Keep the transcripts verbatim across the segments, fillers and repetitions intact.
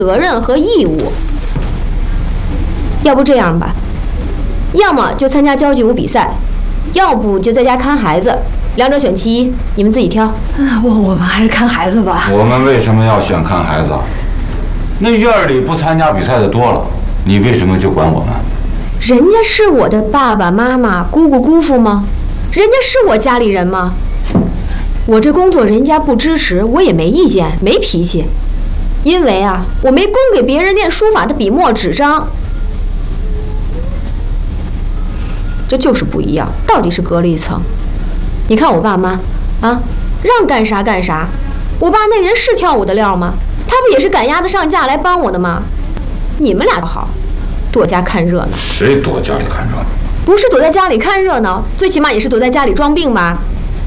责任和义务。要不这样吧，要么就参加交际舞比赛，要不就在家看孩子，两者选其一，你们自己挑。 我我们还是看孩子吧。 我们为什么要选看孩子？那院里不参加比赛的多了，你为什么就管我们？ 人家是我的爸爸妈妈、姑姑姑父吗？人家是我家里人吗？我这工作人家不支持，我也没意见，没脾气。因为啊，我没供给别人念书法的笔墨纸张。这就是不一样，到底是隔了一层。你看我爸妈啊，让干啥干啥。我爸那人是跳舞的料吗？他不也是赶鸭子上架来帮我的吗？你们俩倒好，躲家看热闹。 谁躲家里看热闹？ 不是躲在家里看热闹，最起码也是躲在家里装病吧。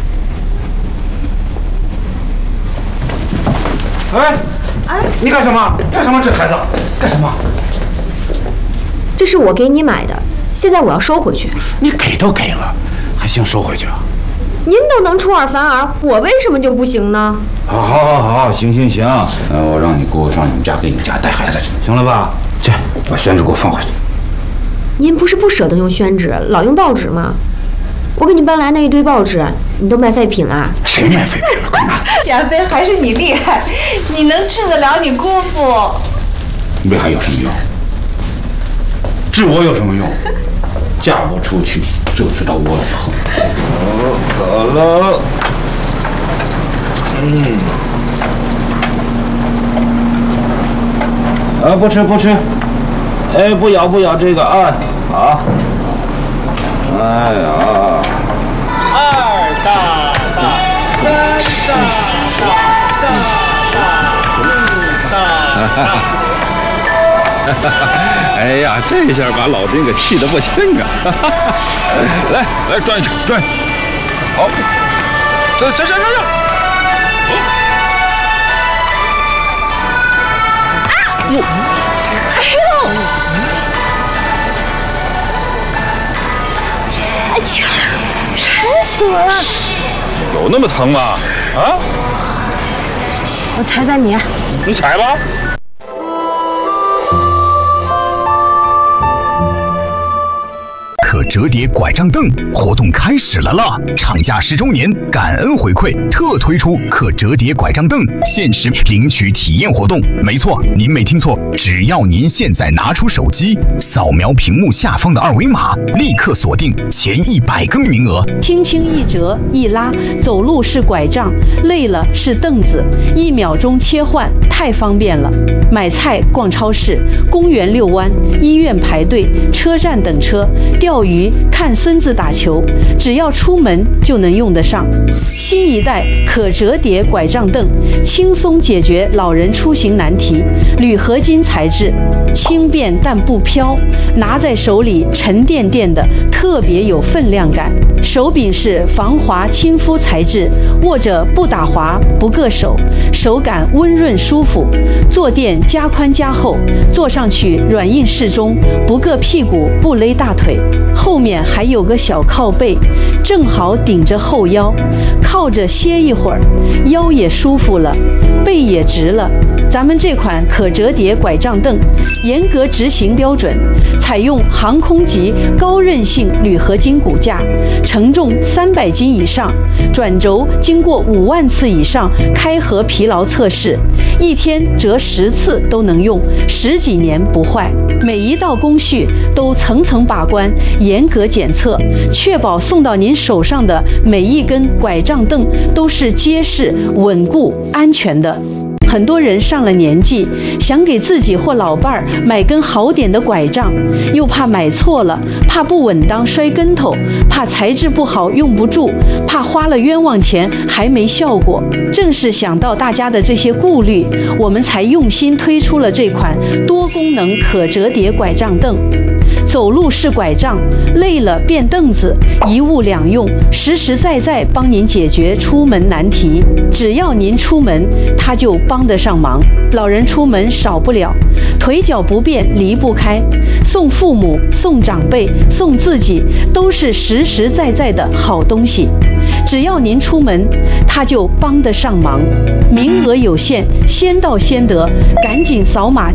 哎哎，你干什么？干什么？这孩子干什么？ 这是我给你买的，现在我要收回去。 你给都给了，还想收回去啊？ 您都能出尔反尔，我为什么就不行呢？ 好，好，好，好，行行行，呃，我让你姑上你们家给你们家带孩子去，行了吧？去，把宣纸给我放回去。 您不是不舍得用宣纸，老用报纸吗？我给你搬来那一堆报纸，你都卖废品啦？ 谁卖废品了？干嘛？ 亚飞，还是你厉害，你能治得了你姑父？ 为还有什么用？治我有什么用？嫁我出去就知道我以后。哦，走了。嗯。啊，不吃不吃。哎，不咬不咬这个啊！好。哎呀。 二大大，三大大，四大大。 哎呀，这下把老丁给气得不轻啊！来来，转一圈，转一圈。好，这这这这这。 哎呦！哎呀，疼死我了！ 有那么疼吗？啊？ 我踩踩你。 你踩吧。 可折叠拐杖凳活动开始了啦！厂家十周年感恩回馈，特推出可折叠拐杖凳限时领取体验活动。没错，您没听错，只要您现在拿出手机，扫描屏幕下方的二维码，立刻锁定前一百个名额。 轻轻一折一拉，走路是拐杖，累了是凳子，一秒钟切换，太方便了。买菜、逛超市、公园遛弯、医院排队、车站等车、钓鱼、看孙子打球，只要出门就能用得上。新一代可折叠拐杖凳，轻松解决老人出行难题。铝合金材质，轻便但不飘，拿在手里沉甸甸的，特别有分量感。手柄是防滑亲肤材质，握着不打滑不硌手，手感温润舒服。坐垫加宽加厚，坐上去软硬适中，不硌屁股不勒大腿。后面还有个小靠背，正好顶着后腰，靠着歇一会儿，腰也舒服了，背也直了。咱们这款可折叠拐杖凳严格执行标准，采用航空级高韧性铝合金骨架，承重三百斤以上，转轴经过五万次以上开合疲劳测试，一天折十次都能用，十几年不坏。每一道工序都层层把关，严格检测，确保送到您手上的每一根拐杖凳都是结实、稳固、安全的。很多人上了年纪，想给自己或老伴儿买根好点的拐杖，又怕买错了，怕不稳当摔跟头，怕材质不好用不住，怕花了冤枉钱还没效果。正是想到大家的这些顾虑，我们才用心推出了这款多功能可折叠拐杖凳。走路是拐杖，累了变凳子，一物两用，实实在在帮您解决出门难题。只要您出门，它就帮得上忙。老人出门少不了，腿脚不便离不开，送父母、送长辈、送自己，都是实实在在的好东西。 只要您出门，他就帮得上忙。名额有限，先到先得，赶紧扫码